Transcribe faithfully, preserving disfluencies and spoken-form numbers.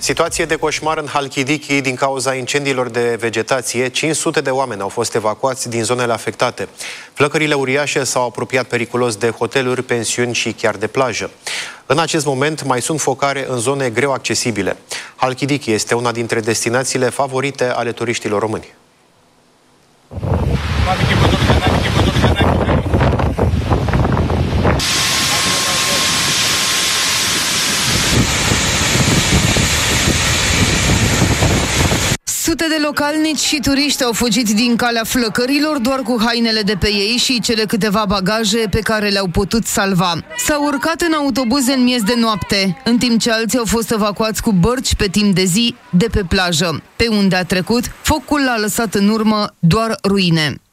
Situație de coșmar în Halkidiki din cauza incendiilor de vegetație. cinci sute de oameni au fost evacuați din zonele afectate. Flăcările uriașe s-au apropiat periculos de hoteluri, pensiuni și chiar de plajă. În acest moment mai sunt focare în zone greu accesibile. Halkidiki este una dintre destinațiile favorite ale turiștilor români. Sute de localnici și turiști au fugit din calea flăcărilor doar cu hainele de pe ei și cele câteva bagaje pe care le-au putut salva. S-au urcat în autobuze în miez de noapte, în timp ce alții au fost evacuați cu bărci pe timp de zi de pe plajă. Pe unde a trecut, focul a lăsat în urmă doar ruine.